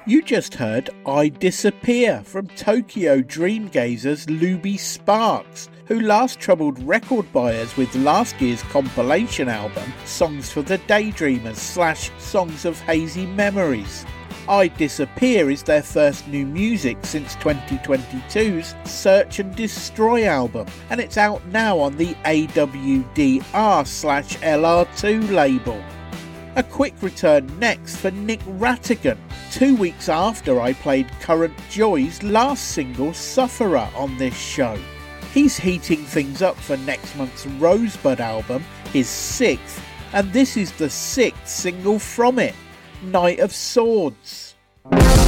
You just heard I Disappear from Tokyo Dreamgazer's Luby Sparks, who last troubled record buyers with last year's compilation album Songs for the Daydreamers / Songs of Hazy Memories. I Disappear is their first new music since 2022's Search and Destroy album, and it's out now on the AWDR/LR2 label. A quick return next for Nick Rattigan, 2 weeks after I played Current Joy's last single Sufferer on this show. He's heating things up for next month's Rosebud album, his 6th, and this is the 6th single from it, Knight of Swords.